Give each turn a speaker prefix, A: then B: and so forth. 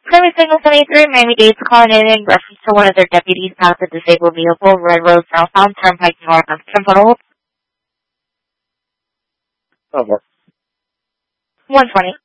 A: Currently Signal 73, Miami-Dade calling in reference to one of their deputies passed a disabled vehicle, Red Road southbound, Turnpike north of Temple.
B: Over.
A: 120.